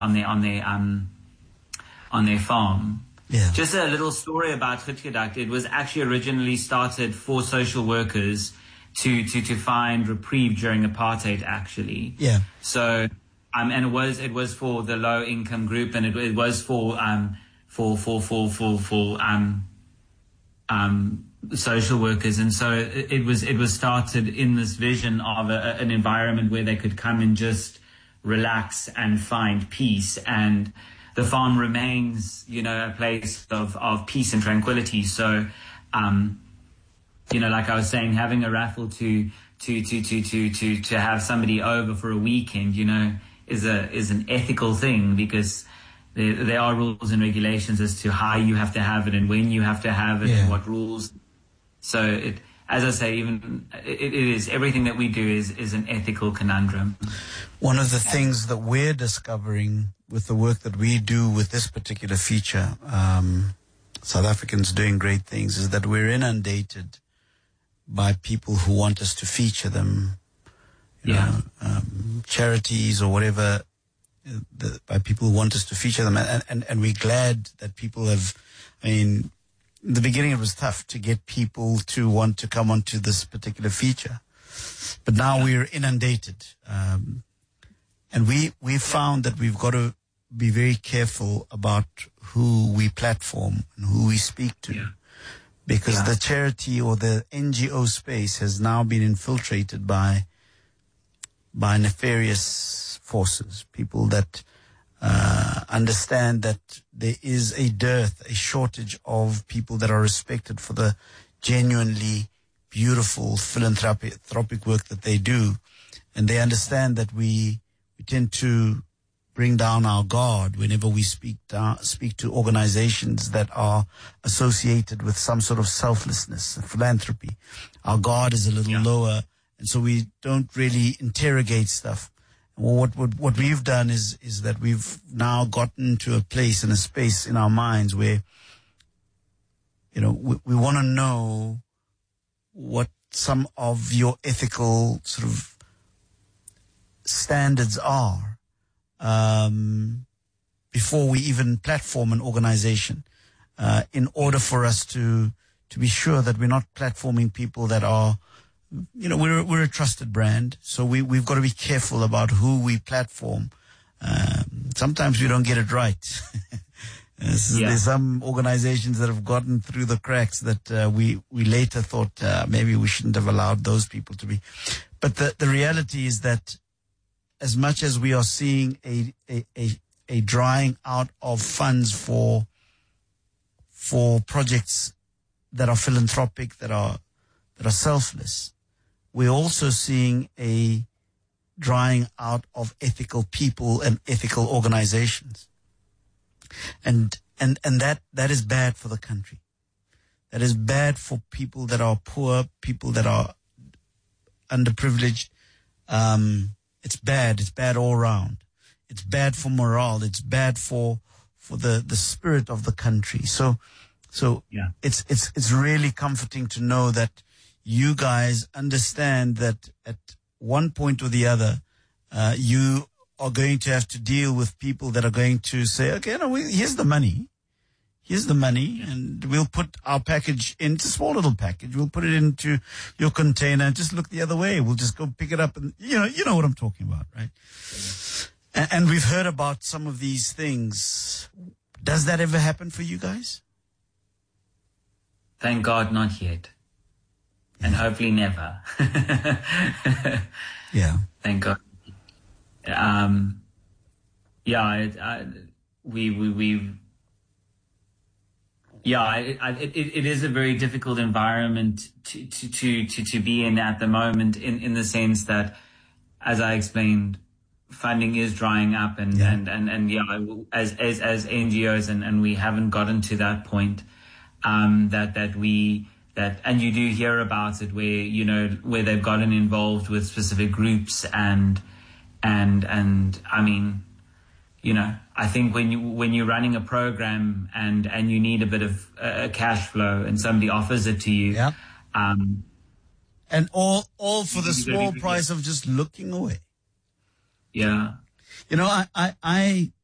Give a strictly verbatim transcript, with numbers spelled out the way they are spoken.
on their on their um on their farm. Yeah. Just a little story about Goedgedakt. It was actually originally started for social workers to to to find reprieve during apartheid, actually. Yeah. So um and it was it was for the low income group, and it, it was for um for for for for for um um social workers, and so it, it was it was started in this vision of a, an environment where they could come and just relax and find peace. And the farm remains, you know, a place of, of peace and tranquility. So, um, you know, like I was saying, having a raffle to, to, to, to, to, to, to have somebody over for a weekend, you know, is a, is an ethical thing, because there, there are rules and regulations as to how you have to have it and when you have to have it, yeah. and what rules. So it, as I say, even it, it is, everything that we do is, is an ethical conundrum. One of the things that we're discovering with the work that we do with this particular feature, um, South Africans Doing Great Things, is that we're inundated by people who want us to feature them, you yeah. know, um, charities or whatever, uh, the, by people who want us to feature them. And, and, and we're glad that people have, I mean, in the beginning it was tough to get people to want to come onto this particular feature. But now yeah. we're inundated. Um, and we, we found that we've got to be very careful about who we platform and who we speak to. Yeah. Because yeah. the charity or the N G O space has now been infiltrated by, by nefarious forces, people that uh, understand that there is a dearth, a shortage of people that are respected for the genuinely beautiful philanthropic, philanthropic work that they do. And they understand that we, we tend to bring down our guard whenever we speak down, speak to organizations that are associated with some sort of selflessness, philanthropy. Our guard is a little yeah. lower, and so we don't really interrogate stuff. And what, what what we've done is is that we've now gotten to a place and a space in our minds where, you know, we, we want to know what some of your ethical sort of standards are. Um, before we even platform an organization, uh, in order for us to, to be sure that we're not platforming people that are, you know, we're, we're a trusted brand. So we, we've got to be careful about who we platform. Um, sometimes we don't get it right. There's, yeah. there's some organizations that have gotten through the cracks that, uh, we, we later thought, uh, maybe we shouldn't have allowed those people to be. But the, the reality is that, as much as we are seeing a, a, a, a drying out of funds for, for projects that are philanthropic, that are, that are selfless, we're also seeing a drying out of ethical people and ethical organizations. And, and, and that, that is bad for the country. That is bad for people that are poor, people that are underprivileged, um, It's bad. It's bad all around. It's bad for morale. It's bad for, for the, the spirit of the country. So, so yeah. it's, it's, it's really comforting to know that you guys understand that at one point or the other, uh, you are going to have to deal with people that are going to say, okay, no, we, here's the money. Here's the money, and we'll put our package in. It's a small little package. We'll put it into your container and just look the other way. We'll just go pick it up, and you know, you know what I'm talking about, right? And, and we've heard about some of these things. Does that ever happen for you guys? Thank God, not yet, and hopefully never. Yeah. Thank God. Um. Yeah. It, I, we we we've. Yeah, it, it, it is a very difficult environment to, to, to, to, to be in at the moment, in, in the sense that, as I explained, funding is drying up, and, yeah. and, and, and yeah, as, as, as N G Os, and, and we haven't gotten to that point, um, that, that we, that, and you do hear about it where, you know, where they've gotten involved with specific groups, and, and, and, I mean, you know, I think when you, when you're running a program and, and you need a bit of uh, cash flow and somebody offers it to you, yeah. um, and all, all for the small price of just looking away. Yeah. You know, I, I, I,